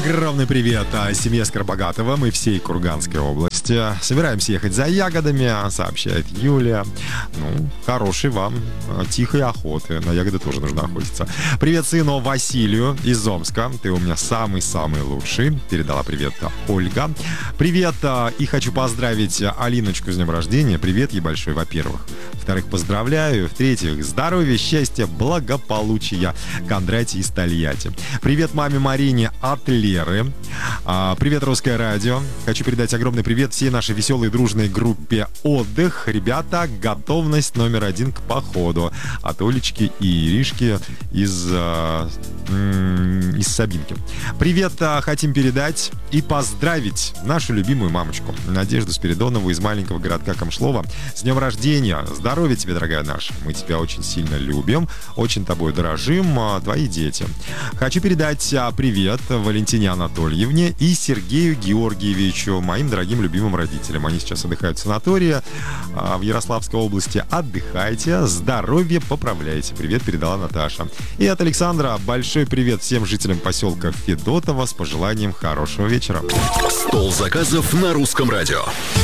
Огромный привет семье Скоробогатовым и всей Курганской области. Собираемся ехать за ягодами, сообщает Юлия. Ну, хорошей вам тихой охоты. На ягоды тоже нужно охотиться. Привет сыну Василию из Омска. Ты у меня самый-самый лучший. Передала привет Ольга. Привет и хочу поздравить Алиночку с днем рождения. Привет ей большой, во-первых. Во-вторых, поздравляю. В-третьих, здоровья, счастья, благополучия. Кондратий из Тольятти. Привет маме Марине от Леры. Привет, Русское радио. Хочу передать огромный привет всей нашей веселой дружной группе «Отдых». Ребята, готовность номер 1 к походу. От Олечки и Иришки из Сабинки. Привет хотим передать и поздравить нашу любимую мамочку Надежду Спиридонову из маленького городка Камшлова с днем рождения. Здоровья тебе, дорогая наша. Мы тебя очень сильно любим, очень тобой дорожим, твои дети. Хочу передать привет Валентине Анатольевне и Сергею Георгиевичу, моим дорогим любимым родителям. Они сейчас отдыхают в санатории в Ярославской области. Отдыхайте, здоровье поправляйте. Привет передала Наташа. И от Александра большой привет всем жителям поселка Федотово с пожеланием хорошего вечера. Стол заказов на Русском радио.